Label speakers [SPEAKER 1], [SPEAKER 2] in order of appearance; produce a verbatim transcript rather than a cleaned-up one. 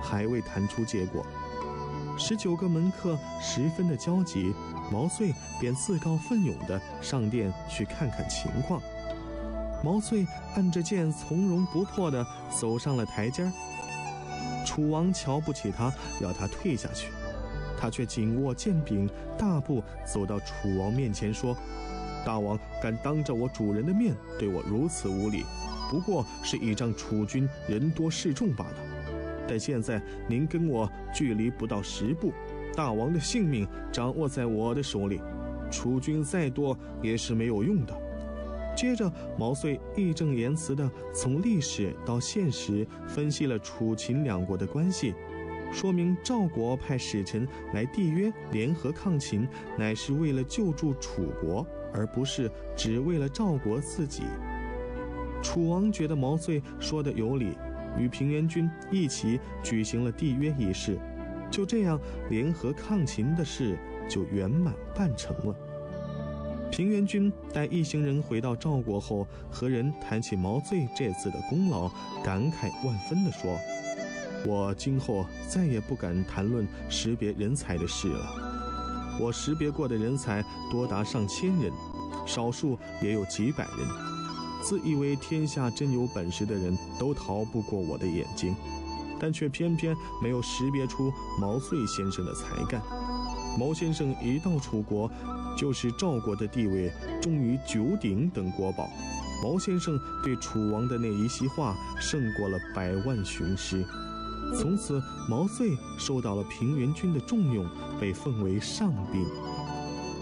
[SPEAKER 1] 还未谈出结果。十九个门客十分的焦急，毛遂便自告奋勇地上殿去看看情况。毛遂按着剑从容不迫地走上了台阶儿。楚王瞧不起他，要他退下去，他却紧握剑柄，大步走到楚王面前说：大王敢当着我主人的面对我如此无礼，不过是倚仗楚军人多势众罢了。但现在您跟我距离不到十步，大王的性命掌握在我的手里，楚军再多也是没有用的。接着毛遂义正言辞地从历史到现实分析了楚秦两国的关系，说明赵国派使臣来缔约联合抗秦，乃是为了救助楚国，而不是只为了赵国自己。楚王觉得毛遂说的有理，与平原君一起举行了缔约仪式，就这样联合抗秦的事就圆满办成了。平原君带一行人回到赵国后，和人谈起毛遂这次的功劳，感慨万分地说：我今后再也不敢谈论识别人才的事了。我识别过的人才多达上千人，少数也有几百人，自以为天下真有本事的人都逃不过我的眼睛，但却偏偏没有识别出毛遂先生的才干。毛先生一到楚国，就使赵国的地位重于九鼎等国宝。毛先生对楚王的那一席话胜过了百万雄师。从此毛遂受到了平原君的重用，被奉为上宾。